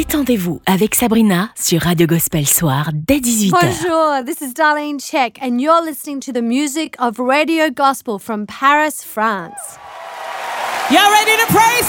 Détendez-vous avec Sabrina sur Radio Gospel Soir dès 18h. Bonjour, this is Darlene Check and you're listening to the music of Radio Gospel from Paris, France. Y'all ready to praise